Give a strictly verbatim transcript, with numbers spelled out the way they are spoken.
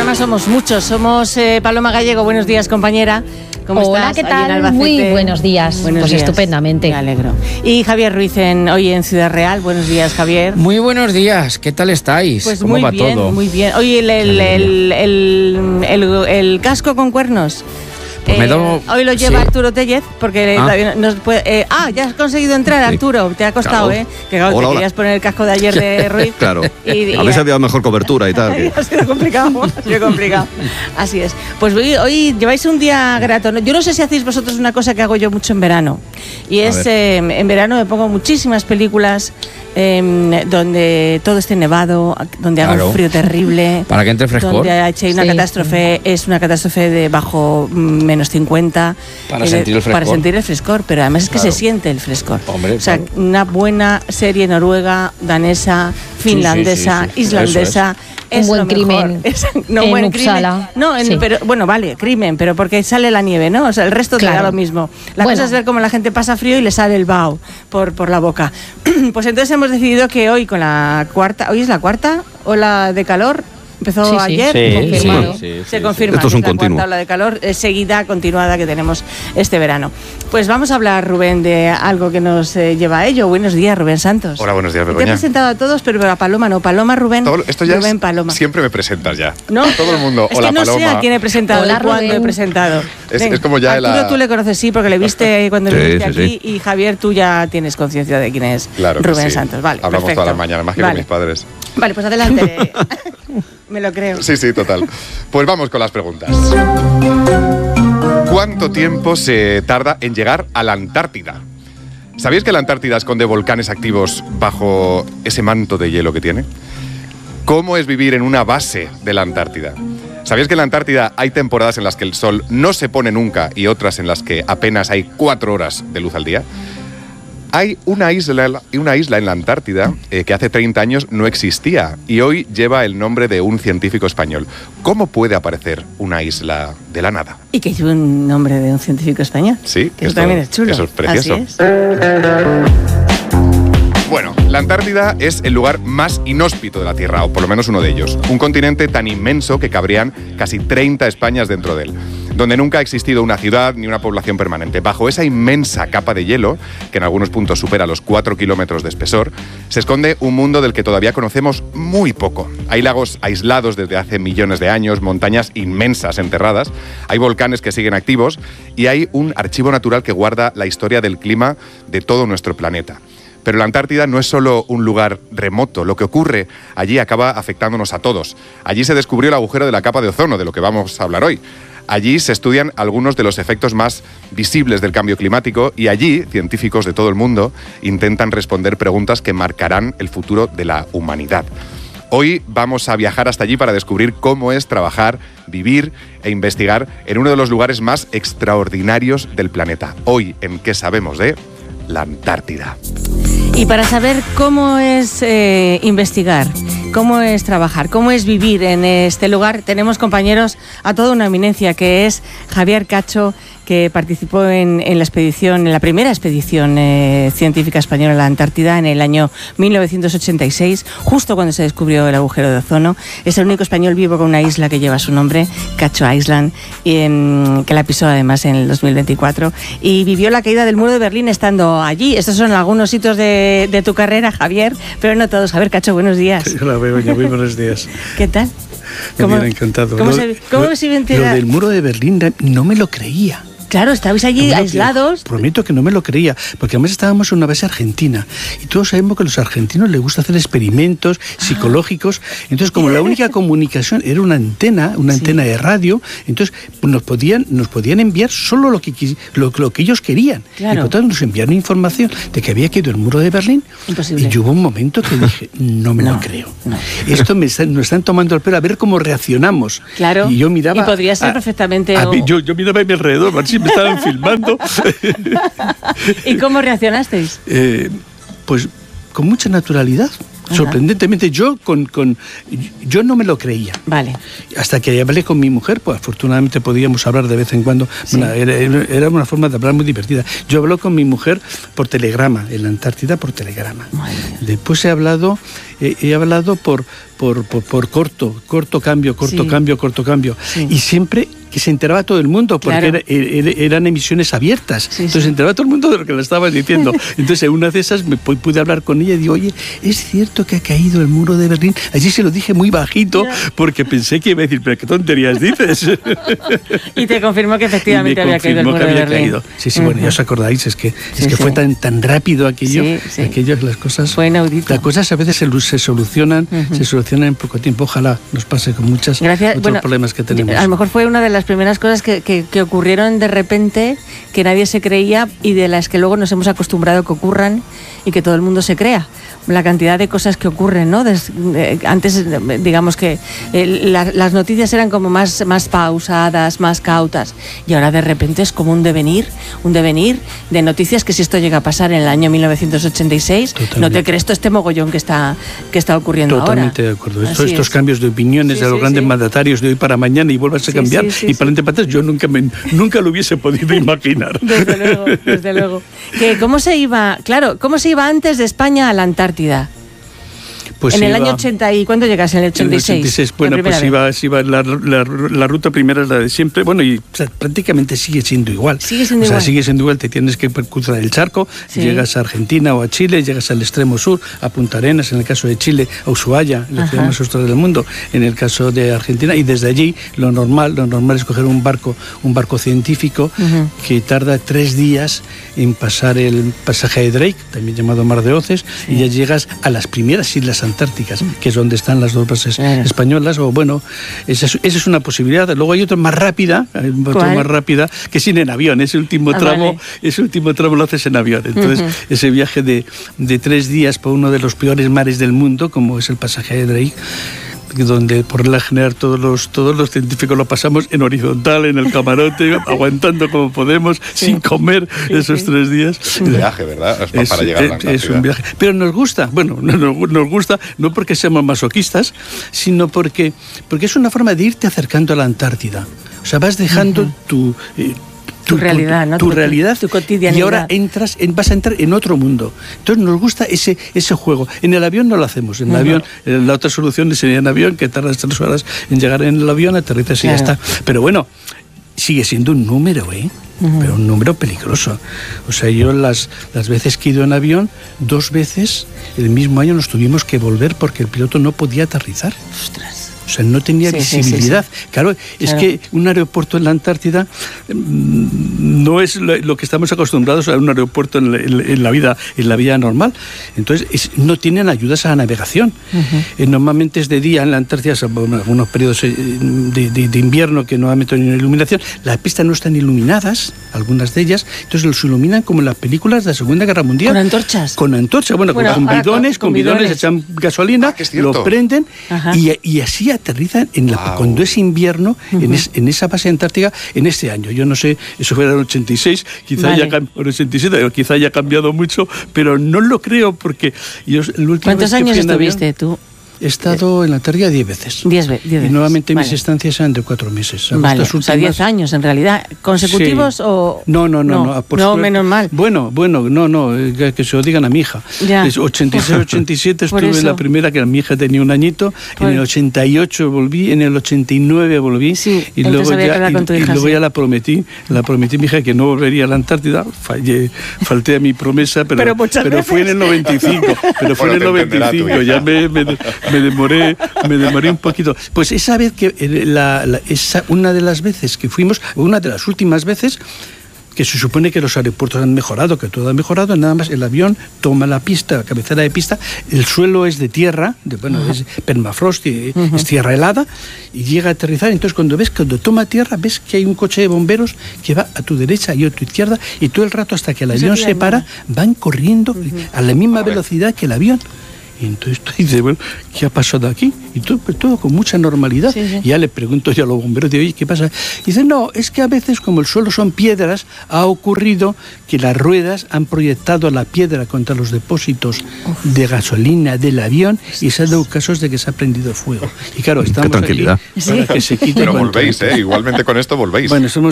programa somos muchos. Somos eh, Paloma Gallego, buenos días, compañera. ¿Cómo Hola, estás? ¿qué tal? Muy buenos días. Buenos pues días. Estupendamente. Me alegro. Y Javier Ruiz, en, hoy en Ciudad Real. Buenos días, Javier. Muy buenos días. ¿Qué tal estáis? Pues ¿Cómo muy va bien, todo? muy bien. Oye, el, el, el, el, el, el casco con cuernos. Pues eh, me do... Hoy lo lleva sí. Arturo Tellez, porque Ah. nos puede, eh, ah, ya has conseguido entrar, Sí. Arturo. Te ha costado, Claro. ¿eh? Que claro, Hola, te hola. querías poner el casco de ayer de Ruiz. Claro. Y, y, A ver si había mejor cobertura y tal. que- Ha sido complicado, ha sido complicado. Así es. Pues hoy, hoy lleváis un día grato, ¿no? Yo no sé si hacéis vosotros una cosa que hago yo mucho en verano. Y es, eh, en verano me pongo muchísimas películas eh, donde todo esté nevado, donde haga Claro. un frío terrible. Para que entre frescor. Donde hay una Sí. catástrofe, es una catástrofe de bajo mm, menos cincuenta. Para Eh, sentir el frescor. Para sentir el frescor, pero además es que Claro. se siente el frescor. Hombre, o sea, claro. una buena serie noruega, danesa, finlandesa, sí, sí. islandesa. Un es buen lo mejor. crimen Es- no, en buen Uppsala. crimen. No, en- Sí. pero bueno, vale, crimen, pero porque sale la nieve, ¿no? O sea, el resto te da Claro. lo mismo. La Bueno. cosa es ver cómo la gente pasa frío y le sale el vaho por, por la boca. Pues entonces hemos decidido que hoy con la cuarta, ¿hoy es la cuarta ola de calor? Empezó Sí, sí. ayer, Sí, confirmado. sí, sí, sí, se sí. confirma. Esto es que un la cuarta continuo. ola de calor eh, seguida, continuada que tenemos este verano. Pues vamos a hablar, Rubén, de algo que nos eh, lleva a ello. Buenos días, Rubén Santos. Hola, buenos días, Te he Begoña. presentado a todos, pero a Paloma no. Paloma, Rubén. Todo- esto ya Rubén, es- Paloma. siempre me presentas ya. ¿No? Todo el mundo. Es Hola, que no sé Paloma. a quién he presentado Hola, y cuándo he Rubén. presentado. Es- Venga, es como ya Arturo la- tú le conoces, sí, porque le viste cuando Sí, viniste sí, aquí. Y Javier, tú ya tienes conciencia de quién es Claro que Rubén sí. Santos. Vale, Hablamos perfecto. todas las mañanas, más que Vale. con mis padres. Vale, pues adelante. Me lo creo. Sí, sí, total. Pues vamos con las preguntas. ¿Cuánto tiempo se tarda en llegar a la Antártida? ¿Sabíais que la Antártida esconde volcanes activos bajo ese manto de hielo que tiene? ¿Cómo es vivir en una base de la Antártida? ¿Sabíais que en la Antártida hay temporadas en las que el sol no se pone nunca y otras en las que apenas hay cuatro horas de luz al día? Hay una isla, una isla en la Antártida eh, que hace treinta años no existía y hoy lleva el nombre de un científico español. ¿Cómo puede aparecer una isla de la nada? Y que lleve un nombre de un científico español. Sí, que eso esto- también es chulo. eso es precioso. Así es. Bueno, la Antártida es el lugar más inhóspito de la Tierra, o por lo menos uno de ellos. Un continente tan inmenso que cabrían casi treinta Españas dentro de él, donde nunca ha existido una ciudad ni una población permanente. Bajo esa inmensa capa de hielo, que en algunos puntos supera los cuatro kilómetros de espesor, se esconde un mundo del que todavía conocemos muy poco. Hay lagos aislados desde hace millones de años, montañas inmensas enterradas, hay volcanes que siguen activos y hay un archivo natural que guarda la historia del clima de todo nuestro planeta. Pero la Antártida no es solo un lugar remoto. Lo que ocurre allí acaba afectándonos a todos. Allí se descubrió el agujero de la capa de ozono, de lo que vamos a hablar hoy. Allí se estudian algunos de los efectos más visibles del cambio climático y allí científicos de todo el mundo intentan responder preguntas que marcarán el futuro de la humanidad. Hoy vamos a viajar hasta allí para descubrir cómo es trabajar, vivir e investigar en uno de los lugares más extraordinarios del planeta. Hoy, en ¿Qué sabemos de la Antártida? Y para saber cómo es eh, investigar, cómo es trabajar, cómo es vivir en este lugar, tenemos compañeros a toda una eminencia, que es Javier Cacho, que participó en, en la expedición, en la primera expedición eh, científica española a la Antártida en el año mil novecientos ochenta y seis, justo cuando se descubrió el agujero de ozono. Es el único español vivo con una isla que lleva su nombre, Cacho Island, y, em, que la pisó además en el dos mil veinticuatro, y vivió la caída del muro de Berlín estando allí. Estos son algunos hitos de, de tu carrera, Javier, pero no todos. Javier Cacho, buenos días. Hola, Begoña, muy buenos días. ¿Qué tal? Muy bien, encantado. ¿Cómo Lo- se, cómo lo- se Lo entera? del muro de Berlín no me lo creía. Claro, estabais allí No me lo aislados. creía. Prometo que no me lo creía, porque además estábamos en una base argentina y todos sabemos que a los argentinos les gusta hacer experimentos psicológicos. Entonces, como la única comunicación era una antena, una Sí. antena de radio, entonces pues, nos podían nos podían enviar solo lo que quis- lo, lo que ellos querían. Claro. Y por tanto nos enviaron información de que había caído el muro de Berlín. Imposible. Y yo hubo un momento que dije, no me No, lo creo. no. Esto me está- nos están tomando el pelo a ver cómo reaccionamos. Claro. Y yo miraba. Y podría ser a- perfectamente a mí- o- yo, yo miraba a mi alrededor, a ver si me estaban filmando. ¿Y cómo reaccionasteis? Eh, pues con mucha naturalidad. Sorprendentemente, yo con, con yo no me lo creía. Vale. Hasta que hablé con mi mujer, pues afortunadamente podíamos hablar de vez en cuando. Sí. Bueno, era, era una forma de hablar muy divertida. Yo hablo con mi mujer por telegrama, en la Antártida por telegrama. Después he hablado, he, he hablado por, por, por, por corto, corto cambio, corto sí. cambio, corto cambio. Sí. Y siempre que se enteraba todo el mundo, porque claro. era, era, eran emisiones abiertas. Sí, Entonces sí. se enteraba todo el mundo de lo que le estabas diciendo. Entonces, en una de esas me pude hablar con ella y digo, oye, ¿es cierto que ha caído el muro de Berlín? Allí se lo dije muy bajito, porque pensé que iba a decir, pero qué tonterías dices. Y te confirmó que efectivamente había caído el muro de Berlín. Caído. Sí, sí, uh-huh. bueno, ya os acordáis, es que, sí, es que sí. fue tan, tan rápido aquello, sí, sí. aquello, las cosas... Fue inaudito. Las cosas a veces se, se solucionan, uh-huh. se solucionan en poco tiempo. Ojalá nos pase con muchos otros bueno, problemas que tenemos. A lo mejor fue una de las primeras cosas que, que, que ocurrieron de repente, que nadie se creía y de las que luego nos hemos acostumbrado a que ocurran y que todo el mundo se crea. La cantidad de cosas que ocurren, ¿no? Des, eh, antes, digamos que eh, la, las noticias eran como más, más pausadas, más cautas, y ahora de repente es como un devenir, un devenir de noticias que si esto llega a pasar en el año mil novecientos ochenta y seis, Totalmente. no te crees todo este mogollón que está, que está ocurriendo Totalmente ahora. Totalmente de acuerdo. Esto, estos cambios de opiniones sí, de los sí, grandes sí. mandatarios de hoy para mañana y vuelvas a sí, cambiar sí, sí, y sí. para adelante para atrás, yo nunca, me, nunca lo hubiese podido imaginar. Desde luego, desde luego. Que, ¿Cómo se iba, claro, cómo se iba antes de España a la Antártida? Pues en el iba, año ochenta, ¿y cuándo llegas? En el ochenta y seis. En el ochenta y seis, bueno, pues iba, iba la, la, la ruta primera es la de siempre, bueno, y o sea, prácticamente sigue siendo igual. Sigue siendo o sea, igual. sigue siendo igual, te tienes que cruzar el charco, sí. llegas a Argentina o a Chile, llegas al extremo sur, a Punta Arenas, en el caso de Chile, a Ushuaia, la ciudad más austral del mundo, en el caso de Argentina, y desde allí lo normal, lo normal es coger un barco, un barco científico uh-huh. que tarda tres días en pasar el pasaje de Drake, también llamado Mar de Oces, sí. y ya llegas a las primeras islas antárticas, que es donde están las dos bases claro. españolas, o bueno, esa es, esa es una posibilidad. Luego hay otra más rápida, otra más rápida, que es ir en avión, ese último ah, tramo, vale. ese último tramo lo haces en avión. Entonces, uh-huh. ese viaje de, de tres días por uno de los peores mares del mundo, como es el pasaje de Drake, donde por regla general todos los todos los científicos lo pasamos en horizontal, en el camarote, aguantando como podemos, sí. sin comer sí, esos sí. tres días. Es un viaje, ¿verdad? Es, para llegar a la Antártida. Es un viaje. Pero nos gusta, bueno, no, no, nos gusta no porque seamos masoquistas, sino porque, porque es una forma de irte acercando a la Antártida. O sea, vas dejando uh-huh. tu... Eh, Tu, tu realidad, ¿no? Tu, tu realidad, tu cotidianidad. Y ahora entras, en, vas a entrar en otro mundo. Entonces nos gusta ese ese juego. En el avión no lo hacemos. En el uh-huh. avión, la otra solución sería en avión, que tardas tres horas en llegar en el avión, aterrizas claro. y ya está. Pero bueno, sigue siendo un número, ¿eh? Uh-huh. Pero un número peligroso. O sea, yo las, las veces que he ido en avión, dos veces el mismo año nos tuvimos que volver porque el piloto no podía aterrizar. Ostras. O sea, no tenía sí, visibilidad. Sí, sí, sí. Claro, es claro. que un aeropuerto en la Antártida mmm, no es lo, lo que estamos acostumbrados a un aeropuerto en la, en la vida en la vida normal. Entonces, es, no tienen ayudas a la navegación. Uh-huh. Eh, normalmente es de día en la Antártida, bueno, algunos periodos de, de, de invierno que no han metido iluminación. Las pistas no están iluminadas, algunas de ellas. Entonces, los iluminan como en las películas de la Segunda Guerra Mundial. ¿Con antorchas? Con antorchas, bueno, bueno con, bidones, con, con bidones, bidones, echan gasolina, ah, lo prenden y, y así aterrizan en la, wow. cuando es invierno uh-huh. en, es, en esa base antártica en este año. Yo no sé, eso fue en el ochenta y seis, quizá vale. haya en ochenta y siete, quizá haya cambiado mucho, pero no lo creo porque yo el último ¿Cuántos vez que años estuviste avión, tú? He estado en la Antártida diez veces. Diez, ve- diez veces. Y nuevamente vale. mis estancias eran de cuatro meses. Vale, últimas... o sea, diez años en realidad. ¿Consecutivos sí. o...? No, no, no. No, no, por no suerte... menos mal. Bueno, bueno, no, no, que, que se lo digan a mi hija. Ya. Es ochenta y seis, ochenta y siete estuve en la primera, que mi hija tenía un añito. Por... En el ochenta y ocho volví, en el ochenta y nueve volví. Sí, y luego, ya, y, hija, y luego sí. ya la prometí, la prometí a mi hija que no volvería a la Antártida. Fallé, falté a mi promesa, pero, pero, pero fue en el noventa y cinco. Pero fue bueno, en el noventa y cinco, ya me, me, me demoré... Me demoré un poquito. Pues esa vez que la, la, esa, una de las veces que fuimos, una de las últimas veces que se supone que los aeropuertos han mejorado, que todo ha mejorado, nada más el avión toma la pista, la cabecera de pista, el suelo es de tierra, de, bueno, uh-huh. es permafrost, uh-huh. es tierra helada, y llega a aterrizar. Entonces cuando ves, cuando toma tierra, ves que hay un coche de bomberos que va a tu derecha y a tu izquierda, y todo el rato hasta que el avión se para, van corriendo uh-huh. a la misma velocidad que el avión. Y entonces tú dices, bueno, ¿qué ha pasado aquí? Y todo, todo con mucha normalidad. Sí, sí. Y ya le pregunto yo a los bomberos, digo, oye, ¿qué pasa? Y dice, no, es que a veces como el suelo son piedras, ha ocurrido que las ruedas han proyectado la piedra contra los depósitos Uf. de gasolina del avión y se han dado casos de que se ha prendido fuego. Y claro, estamos Qué tranquilidad. aquí para sí. que se quite. Pero volvéis, ¿eh? Igualmente con esto volvéis. Bueno, somos